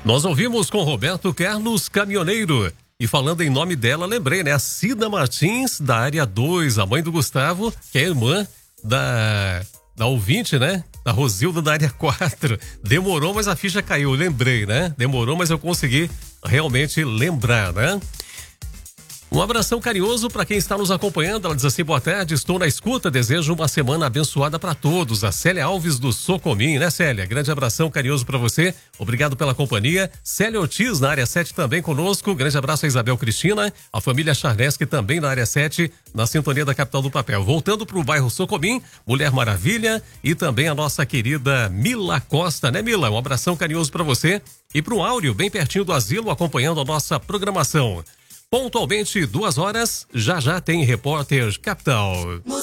Nós ouvimos com Roberto Carlos Caminhoneiro. E falando em nome dela, lembrei, né? A Cida Martins, da área 2, a mãe do Gustavo, que é irmã da ouvinte, né? Da Rosilda, da área 4. Demorou, mas a ficha caiu, lembrei, né? Demorou, mas eu consegui realmente lembrar, né? Um abração carinhoso para quem está nos acompanhando. Ela diz assim: boa tarde, estou na escuta, desejo uma semana abençoada para todos. A Célia Alves do Socomim, né, Célia? Grande abração carinhoso para você, obrigado pela companhia. Célia Ortiz, na área 7 também conosco, grande abraço a Isabel Cristina, a família Charnesky também na área 7, na sintonia da Capital do Papel. Voltando para o bairro Socomim, Mulher Maravilha e também a nossa querida Mila Costa, né, Mila? Um abração carinhoso para você e para o Áureo, bem pertinho do asilo, acompanhando a nossa programação. Pontualmente 2 horas, já tem Repórter Capital.